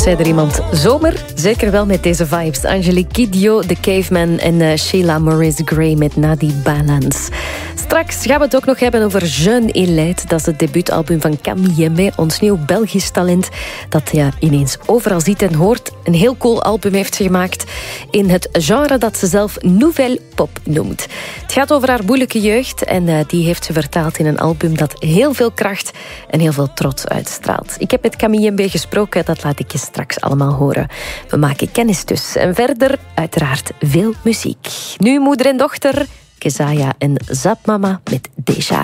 Zei er iemand zomer? Zeker wel met deze vibes. Angelique Kidjo, The Caveman en Sheila Maurice Gray met Nadi Balance. Straks gaan we het ook nog hebben over Jeune Elite. Dat is het debuutalbum van Camille Mbé, ons nieuw Belgisch talent dat je ineens overal ziet en hoort. Een heel cool album heeft gemaakt in het genre dat ze zelf Nouvelle Pop noemt. Het gaat over haar moeilijke jeugd en die heeft ze vertaald in een album dat heel veel kracht en heel veel trots uitstraalt. Ik heb met Camille Mbé gesproken, dat laat ik je straks allemaal horen. We maken kennis dus. En verder uiteraard veel muziek. Nu moeder en dochter, Kezaya en Zapmama met Deja.